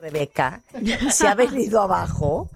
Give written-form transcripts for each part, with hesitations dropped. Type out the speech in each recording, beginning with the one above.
Rebeca se ha venido abajo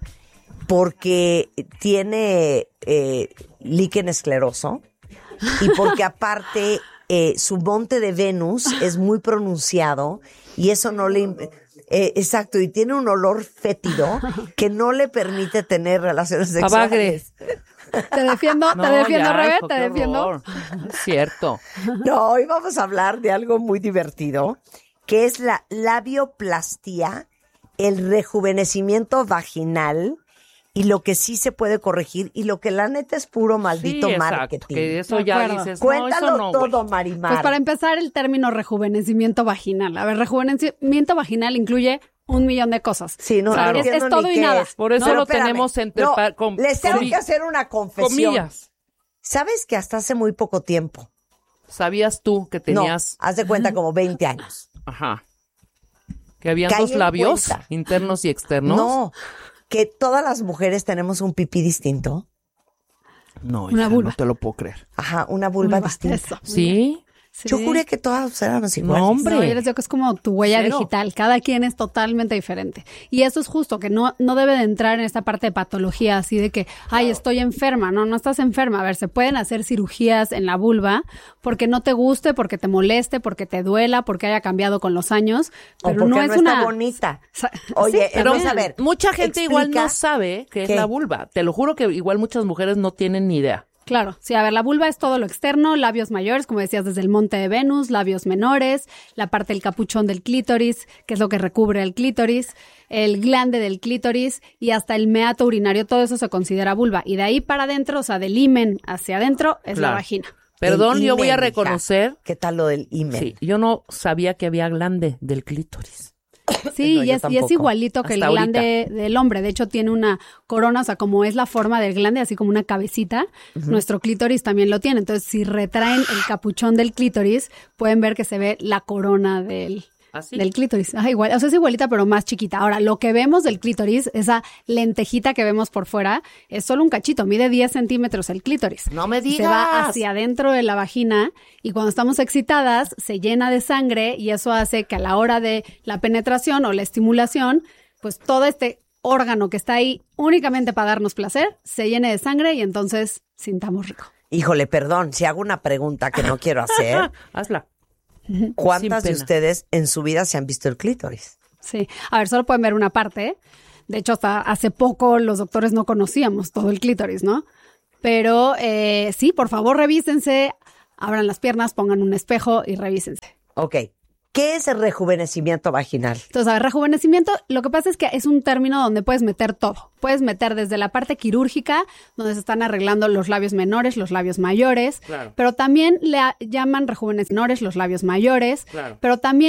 porque tiene líquen escleroso y porque aparte su monte de Venus es muy pronunciado y eso no le... exacto, y tiene un olor fétido que no le permite tener relaciones sexuales. Te defiendo, Rebe, te defiendo. Es cierto. No, hoy vamos a hablar de algo muy divertido, que es la labioplastía, el rejuvenecimiento vaginal y lo que sí se puede corregir y lo que la neta es puro maldito marketing. Que eso ya dices, cuéntalo no, eso no, todo, güey. Marimar. Pues para empezar, el término rejuvenecimiento vaginal. A ver, rejuvenecimiento vaginal incluye 1,000,000 de cosas. Sí, no, o sea, no es todo y nada. Por eso No, lo espérame. tenemos entre les tengo que hacer una confesión. comillas. ¿Sabes que hasta hace muy poco tiempo? ¿Sabías tú que tenías... No, haz de cuenta como 20 años. Ajá. Que habían Caí 2 en labios, cuenta. internos y externos? No, que todas las mujeres tenemos un pipí distinto. No, Una hija, vulva. no te lo puedo creer. Ajá, una vulva distinta. Eso. ¿Sí? Sí. Yo juré que todas éramos iguales. No, hombre. No, yo les digo que es como tu huella Cero. digital. Cada quien es totalmente diferente. Y eso es justo, que no debe de entrar en esta parte de patología así de que, ay, estoy enferma. No estás enferma. A ver, se pueden hacer cirugías en la vulva porque no te guste, porque te moleste, porque te duela, porque haya cambiado con los años. O Pero porque no es una... está bonita. Sí, Oye, Pero vamos a ver. mucha gente igual explica no sabe qué es qué. la vulva. Te lo juro que igual muchas mujeres no tienen ni idea. Claro, sí, a ver, la vulva es todo lo externo, labios mayores, como decías, desde el monte de Venus, labios menores, la parte del capuchón del clítoris, que es lo que recubre el clítoris, el glande del clítoris y hasta el meato urinario, todo eso se considera vulva. Y de ahí para adentro, o sea, del himen hacia adentro, es la Claro. vagina. Perdón, El yo voy a himen, reconocer. hija. ¿Qué tal lo del himen? Sí, yo no sabía que había glande del clítoris. Sí, No, y yo es tampoco. igualito que el Hasta glande del hombre. De hecho, tiene una corona, o sea, como es la forma del glande, así como una cabecita, nuestro clítoris también lo tiene. Entonces, si retraen el capuchón del clítoris, pueden ver que se ve la corona del ¿Así? Del clítoris. Igual, o sea, es igualita, pero más chiquita. Ahora, lo que vemos del clítoris, esa lentejita que vemos por fuera, es solo un cachito, mide 10 centímetros el clítoris. ¡No me digas! Se va hacia adentro de la vagina y cuando estamos excitadas se llena de sangre y eso hace que a la hora de la penetración o la estimulación, pues todo este órgano que está ahí únicamente para darnos placer, se llene de sangre y entonces sintamos rico. Híjole, perdón, si hago una pregunta que no quiero hacer, Hazla. ¿cuántas Sin de pena. ustedes en su vida se han visto el clítoris? Sí, a ver, solo pueden ver una parte. De hecho, hasta hace poco los doctores no conocíamos todo el clítoris, ¿no? Pero sí, por favor, revísense, abran las piernas, pongan un espejo y revísense. Ok. ¿Qué es el rejuvenecimiento vaginal? Entonces, a ver, rejuvenecimiento, lo que pasa es que es un término donde puedes meter todo. Puedes meter desde la parte quirúrgica, donde se están arreglando los labios menores, los labios mayores, Claro. pero también le llaman rejuvenecedores los labios mayores, Claro. pero también